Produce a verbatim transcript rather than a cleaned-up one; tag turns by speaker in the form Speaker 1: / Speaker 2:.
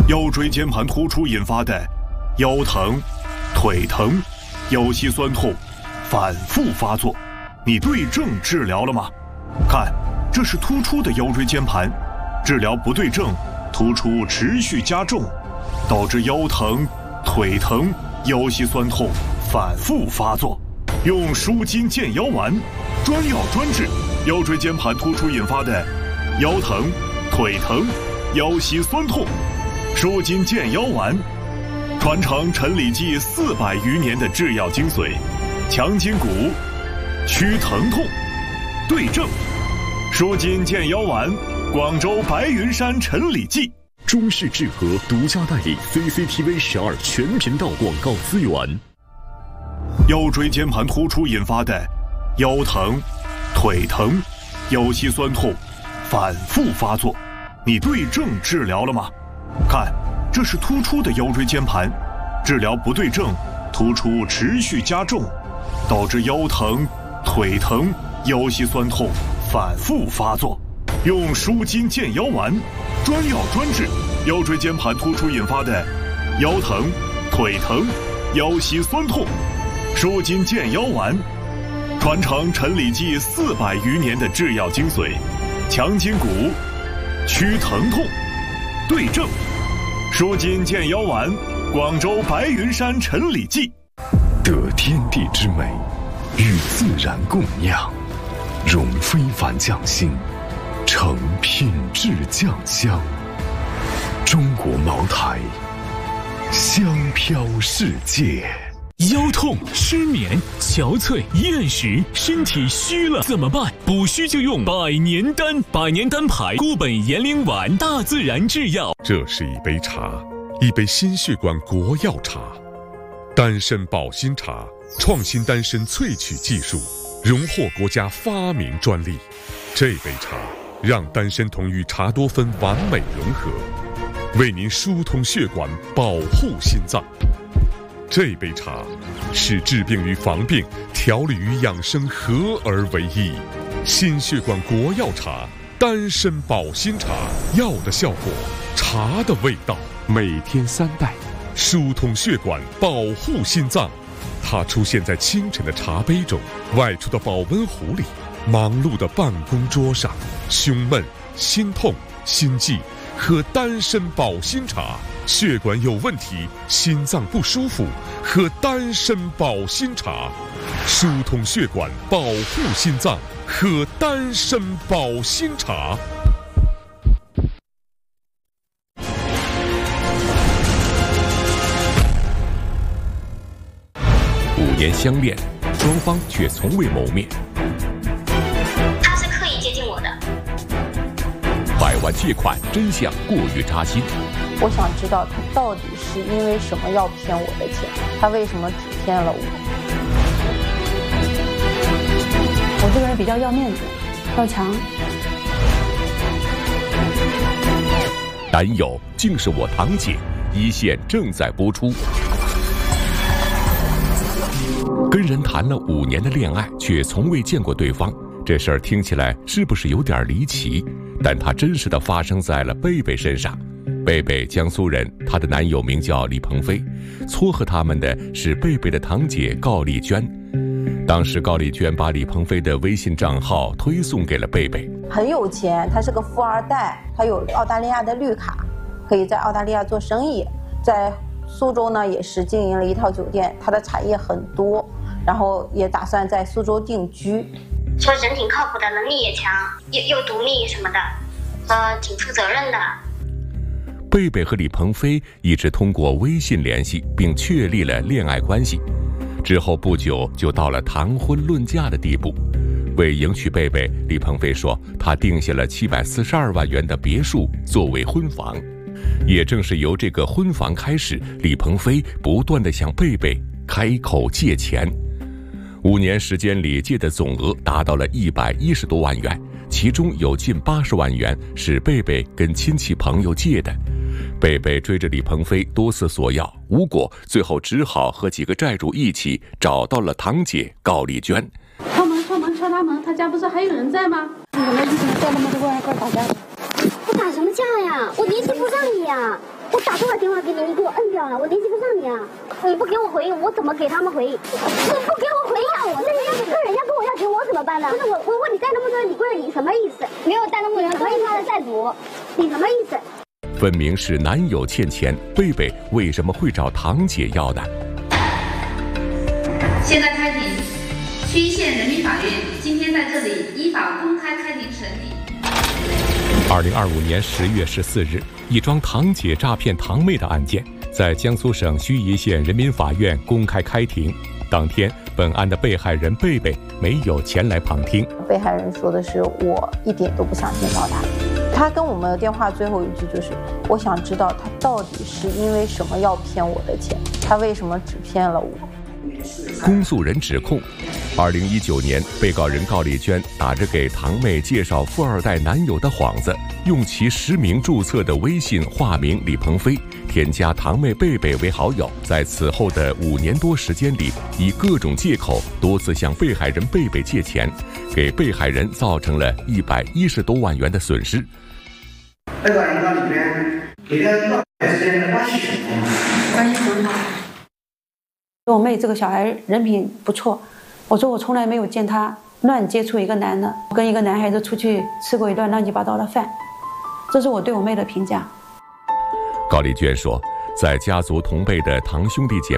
Speaker 1: 腰椎间盘突出引发的腰疼、腿疼、腰膝酸痛反复发作，你对症治疗了吗？看，这是突出的腰椎间盘，治疗不对症，突出持续加重，导致腰疼、腿疼、腰膝酸痛反复发作。用舒筋健腰丸，专药专治腰椎间盘突出引发的腰疼、腿疼、腰膝酸痛。舒筋健腰丸，传承陈李济四百余年的制药精髓，强筋骨，祛疼痛，对症。舒筋健腰丸，广州白云山陈李济。
Speaker 2: 中视智和独家代理 C C T V 十二全频道广告资源。
Speaker 1: 腰椎间盘突出引发的腰疼、腿疼、腰膝酸痛反复发作，你对症治疗了吗？看，这是突出的腰椎间盘，治疗不对症，突出持续加重，导致腰疼、腿疼、腰膝酸痛反复发作。用舒筋健腰丸，专药专治腰椎间盘突出引发的腰疼、腿疼、腰膝酸痛。舒筋健腰丸，传承陈李济四百余年的制药精髓，强筋骨，祛疼痛，对症。舒筋健腰丸，广州白云山陈李济。
Speaker 2: 得天地之美，与自然共酿，融非凡匠心，成品质酱香。中国茅台，香飘世界。
Speaker 3: 腰痛、失眠、憔悴、厌食，身体虚了怎么办？补虚就用百年丹，百年丹牌固本延龄丸，大自然制药。
Speaker 4: 这是一杯茶，一杯心血管国药茶，丹参保心茶，创新丹参萃取技术，荣获国家发明专利。这杯茶让丹参酮与茶多酚完美融合，为您疏通血管，保护心脏。这杯茶是治病与防病、调理与养生合而为一。心血管国药茶，丹参保心茶，药的效果，茶的味道。每天三袋，疏通血管，保护心脏。它出现在清晨的茶杯中，外出的保温壶里，忙碌的办公桌上。胸闷、心痛、心悸，喝丹参保心茶。血管有问题，心脏不舒服，喝丹参保心茶，疏通血管，保护心脏，喝丹参保心茶。
Speaker 5: 五年相恋，双方却从未谋面。
Speaker 6: 他是刻意接近我的。
Speaker 5: 百万借款真相过于扎心。
Speaker 7: 我想知道他到底是因为什么要骗我的钱，他为什么只骗了我？
Speaker 8: 我这个人比较要面子，要强。
Speaker 5: 男友竟是我堂姐，一线正在播出。跟人谈了五年的恋爱，却从未见过对方，这事儿听起来是不是有点离奇？但它真实的发生在了贝贝身上。贝贝江苏人，她的男友名叫李鹏飞，撮合他们的是贝贝的堂姐高丽娟。当时高丽娟把李鹏飞的微信账号推送给了贝贝。
Speaker 7: 很有钱，他是个富二代，他有澳大利亚的绿卡，可以在澳大利亚做生意，在苏州呢也是经营了一套酒店，他的产业很多，然后也打算在苏州定居。
Speaker 6: 说人挺靠谱的，能力也强，又又独立什么的，呃，挺负责任的。
Speaker 5: 贝贝和李鹏飞一直通过微信联系，并确立了恋爱关系。之后不久就到了谈婚论嫁的地步。为迎娶贝贝，李鹏飞说他定下了七百四十二万元的别墅作为婚房。也正是由这个婚房开始，李鹏飞不断地向贝贝开口借钱。五年时间里借的总额达到了一百一十多万元，其中有近八十万元是贝贝跟亲戚朋友借的。贝贝追着李鹏飞多次索要，无果，最后只好和几个债主一起找到了堂姐高丽娟。
Speaker 8: 敲门敲门敲他门，他家不是还有人在吗？你怎么一直叫那么多人一块打架？
Speaker 6: 我打什么架呀？我联系不上你呀！我
Speaker 9: 打多少电话给你，你给我摁掉了，我联系不上你啊！你不给我回应，我怎么给他们回应？你不给我回应，我那人家那人家跟我要钱，我怎么办呢？不是我，我问你带那么多人，你过来领什么意思？没有带那么多人，可以他的债主，领什么意思？
Speaker 5: 分明是男友欠钱，贝贝为什么会找堂姐要呢？
Speaker 10: 现在开庭，区一县人民法院今天在这里依法公开开庭审理。
Speaker 3: 二零二五年十月十四日，一桩堂姐诈骗堂妹的案件在江苏省盱眙县人民法院公开开庭。当天，本案的被害人贝贝没有前来旁听。
Speaker 7: 被害人说的是：“我一点都不想见到他。”他跟我们的电话最后一句就是：“我想知道他到底是因为什么要骗我的钱，他为什么只骗了我。”
Speaker 5: 公诉人指控，二零一九年，被告人高丽娟打着给堂妹介绍富二代男友的幌子，用其实名注册的微信化名李鹏飞，添加堂妹贝贝为好友，在此后的五年多时间里，以各种借口多次向被害人贝贝借钱，给被害人造成了一百一十多万元的损失。
Speaker 11: 这个银行里面给他一段时间的关系什么？关系很好。
Speaker 8: 我妹这个小孩人品不错，我说我从来没有见她乱接触一个男的，跟一个男孩子出去吃过一顿乱七八糟的饭，这是我对我妹的评价。
Speaker 5: 高丽娟说，在家族同辈的堂兄弟姐